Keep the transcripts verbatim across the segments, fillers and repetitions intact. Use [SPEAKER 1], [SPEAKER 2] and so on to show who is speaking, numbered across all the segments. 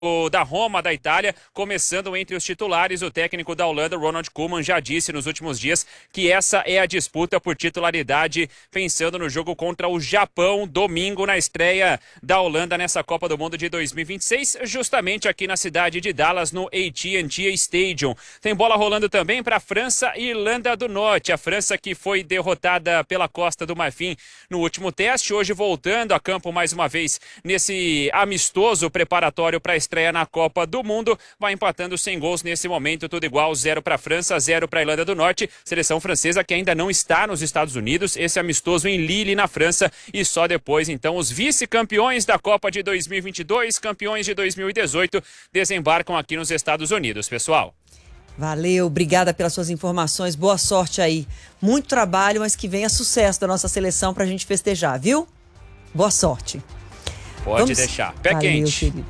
[SPEAKER 1] da Roma, da Itália, começando entre os titulares. O técnico da Holanda, Ronald Koeman, já disse nos últimos dias que essa é a disputa por titularidade, pensando no jogo contra o Japão, domingo, na estreia da Holanda nessa Copa do Mundo de dois mil e vinte e seis, justamente aqui na cidade de Dallas, no A T and T Stadium. Tem bola rolando também para França e Irlanda do Norte. A França, que foi derrotada pela Costa do Marfim no último teste, hoje voltando a campo mais uma vez nesse amistoso preparatório para a estreia na Copa do Mundo, vai empatando sem gols nesse momento, tudo igual, zero para a França, zero para a Irlanda do Norte. Seleção francesa que ainda não está nos Estados Unidos, esse amistoso em Lille, na França, e só depois, então, os vice-campeões da Copa de dois mil e vinte e dois, campeões de dois mil e dezoito, desembarcam aqui nos Estados Unidos, pessoal.
[SPEAKER 2] Valeu, obrigada pelas suas informações, boa sorte aí. Muito trabalho, mas que venha sucesso da nossa seleção pra gente festejar, viu? Boa sorte.
[SPEAKER 1] Pode Vamos... deixar, pé
[SPEAKER 2] Valeu,
[SPEAKER 1] quente.
[SPEAKER 2] Querido.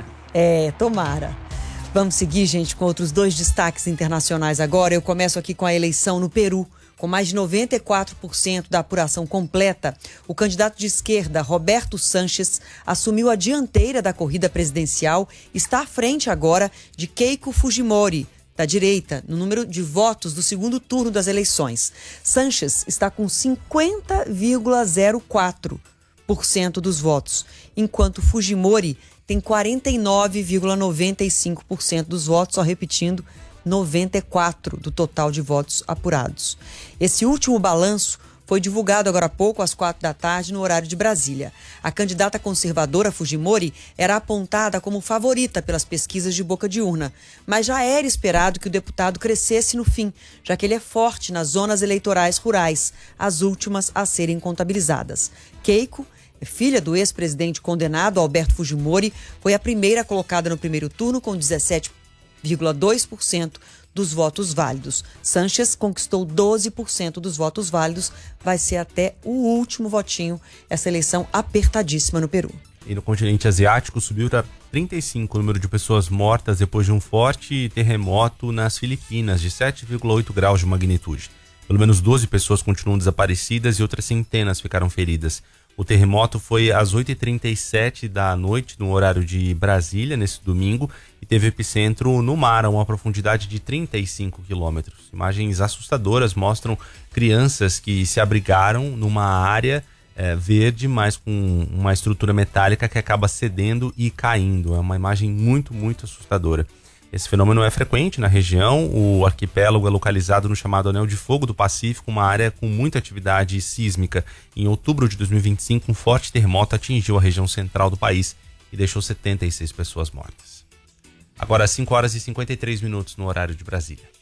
[SPEAKER 2] É, tomara. Vamos seguir, gente, com outros dois destaques internacionais agora. Eu começo aqui com a eleição no Peru. Com mais de noventa e quatro por cento da apuração completa, o candidato de esquerda, Roberto Sanches, assumiu a dianteira da corrida presidencial e está à frente agora de Keiko Fujimori, da direita, no número de votos do segundo turno das eleições. Sanches está com cinquenta vírgula zero quatro por cento dos votos, enquanto Fujimori tem quarenta e nove vírgula noventa e cinco por cento dos votos, só repetindo, noventa e quatro por cento do total de votos apurados. Esse último balanço foi divulgado agora há pouco, às quatro da tarde, no horário de Brasília. A candidata conservadora Fujimori era apontada como favorita pelas pesquisas de boca de urna, mas já era esperado que o deputado crescesse no fim, já que ele é forte nas zonas eleitorais rurais, as últimas a serem contabilizadas. Keiko, filha do ex-presidente condenado Alberto Fujimori, foi a primeira colocada no primeiro turno com dezessete vírgula dois por cento dos votos válidos. Sanches conquistou doze por cento dos votos válidos. Vai ser até o último votinho essa eleição apertadíssima no Peru.
[SPEAKER 3] E no continente asiático subiu para trinta e cinco o número de pessoas mortas depois de um forte terremoto nas Filipinas, de sete vírgula oito graus de magnitude. Pelo menos doze pessoas continuam desaparecidas e outras centenas ficaram feridas. O terremoto foi às oito e trinta e sete da noite, no horário de Brasília, nesse domingo, e teve epicentro no mar, a uma profundidade de trinta e cinco quilômetros. Imagens assustadoras mostram crianças que se abrigaram numa área é, verde, mas com uma estrutura metálica que acaba cedendo e caindo. É uma imagem muito, muito assustadora. Esse fenômeno é frequente na região. O arquipélago é localizado no chamado Anel de Fogo do Pacífico, uma área com muita atividade sísmica. Em outubro de dois mil e vinte e cinco, um forte terremoto atingiu a região central do país e deixou setenta e seis pessoas mortas. Agora, cinco horas e cinquenta e três minutos no horário de Brasília.